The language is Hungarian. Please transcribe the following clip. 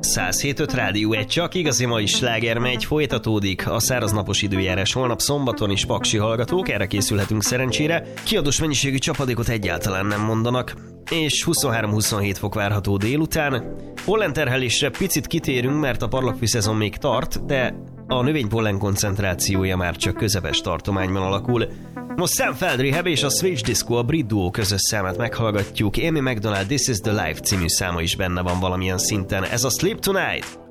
107.5 Rádió 1, csak igazi mai sláger megy, folytatódik a száraznapos időjárás holnap szombaton is, paksi hallgatók, erre készülhetünk szerencsére. Kiadós mennyiségű csapadékot egyáltalán nem mondanak, és 23-27 fok várható délután. Pollenterhelésre picit kitérünk, mert a parlagfű szezon még tart, de a növénypollen koncentrációja már csak közepes tartományban alakul. Most Sam Feld Rehab és a Switch Disco, a brit duó közös számát meghallgatjuk. Amy McDonald This Is The Life című száma is benne van valamilyen szinten. Ez a Sleep Tonight.